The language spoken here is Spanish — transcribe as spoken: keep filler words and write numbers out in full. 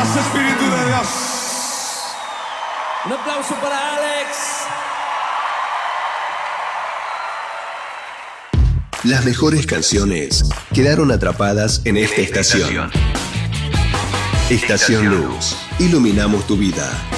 Gracias, Espíritu de Dios. Un aplauso para Alex. Las mejores canciones quedaron atrapadas en esta estación. Estación Luz. Iluminamos tu vida.